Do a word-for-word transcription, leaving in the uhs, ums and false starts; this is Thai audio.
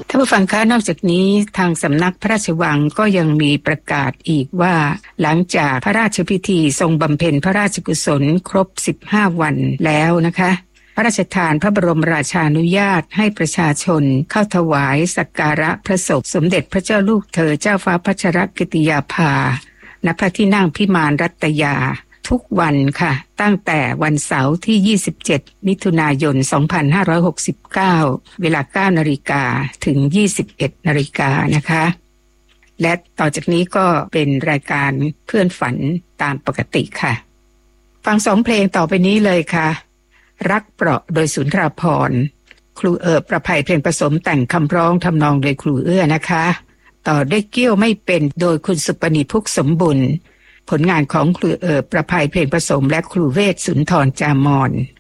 ท่านผู้ฟังคะนอกจากนี้ทางสำนักพระราชวังก็ยังมีประกาศอีกว่าหลังจากพระราชพิธีทรงบำเพ็ญพระราชกุศลครบสิบห้าวันแล้วนะคะพระราชทานพระบรมราชานุญาตให้ประชาชนเข้าถวายสักการะพระศพสมเด็จพระเจ้าลูกเธอเจ้าฟ้าพัชรกิติยาภาณพระที่นั่งพิมานรัตยาทุกวันค่ะตั้งแต่วันเสาร์ที่ยี่สิบเจ็ดมิถุนายนสองพันห้าร้อยหกสิบเก้าเวลา เก้านาฬิกา ถึง ยี่สิบเอ็ดนาฬิกานะคะและต่อจากนี้ก็เป็นรายการเพื่อนฝันตามปกติค่ะฟังสองเพลงต่อไปนี้เลยค่ะรักเปราะโดยสุนทราภรณ์ครูเอิบประภัยเพลงผสมแต่งคำร้องทำนองโดยครูเอื้อนะคะต่อด้วยเกี้ยวไม่เป็นโดยคุณสุปนิพุกสมบุญผลงานของครูเอิบประภัยเพลงผสมและครูเวชสุนทรจามร